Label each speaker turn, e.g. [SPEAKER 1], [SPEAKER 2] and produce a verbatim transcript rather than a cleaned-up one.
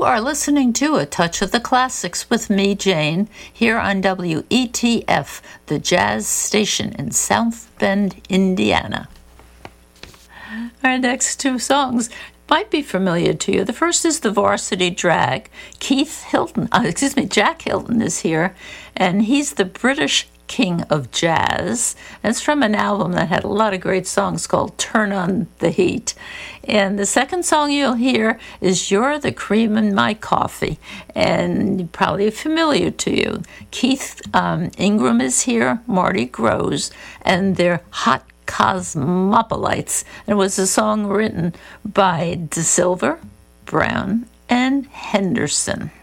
[SPEAKER 1] are listening to A Touch of the Classics with me, Jane, here on W E T F, the jazz station in South Bend, Indiana. Our next two songs might be familiar to you. The first is the Varsity Drag. Keith Hilton, uh, excuse me, Jack Hilton is here, and he's the British King of Jazz. And it's from an album that had a lot of great songs called Turn on the Heat. And the second song you'll hear is You're the Cream in My Coffee, and probably familiar to you. Keith um, Ingram is here, Marty Groves, and they're Hot Cosmopolites. And it was a song written by De Silva, Brown, and Henderson.